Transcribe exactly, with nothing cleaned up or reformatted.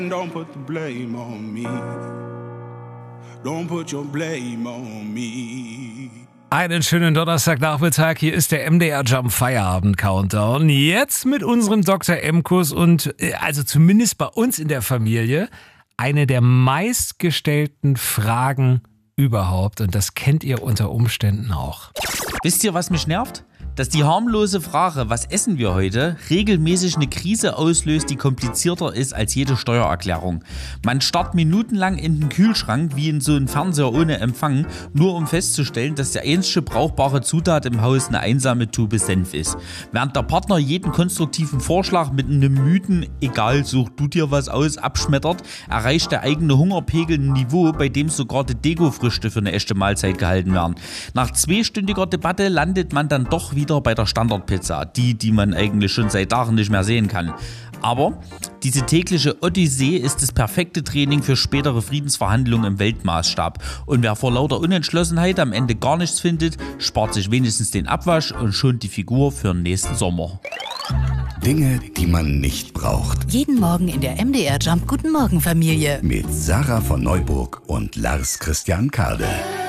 Don't put the blame on me. Don't put your blame on me. Einen schönen Donnerstagnachmittag, hier ist der M D R Jump Feierabend Countdown. Jetzt mit unserem Doktor Emkus und, also zumindest bei uns in der Familie, eine der meistgestellten Fragen überhaupt. Und das kennt ihr unter Umständen auch. Wisst ihr, was mich nervt? Dass die harmlose Frage, was essen wir heute, regelmäßig eine Krise auslöst, die komplizierter ist als jede Steuererklärung. Man starrt minutenlang in den Kühlschrank wie in so einen Fernseher ohne Empfang, nur um festzustellen, dass der einzige brauchbare Zutat im Haus eine einsame Tube Senf ist. Während der Partner jeden konstruktiven Vorschlag mit einem müden "Egal, such du dir was aus" abschmettert, erreicht der eigene Hungerpegel ein Niveau, bei dem sogar die Deko-Früchte für eine echte Mahlzeit gehalten werden. Nach zweistündiger Debatte landet man dann doch wieder wieder bei der Standardpizza, die, die man eigentlich schon seit Tagen nicht mehr sehen kann. Aber diese tägliche Odyssee ist das perfekte Training für spätere Friedensverhandlungen im Weltmaßstab. Und wer vor lauter Unentschlossenheit am Ende gar nichts findet, spart sich wenigstens den Abwasch und schont die Figur für den nächsten Sommer. Dinge, die man nicht braucht. Jeden Morgen in der M D R Jump Guten Morgen Familie. Mit Sarah von Neuburg und Lars Christian Kade.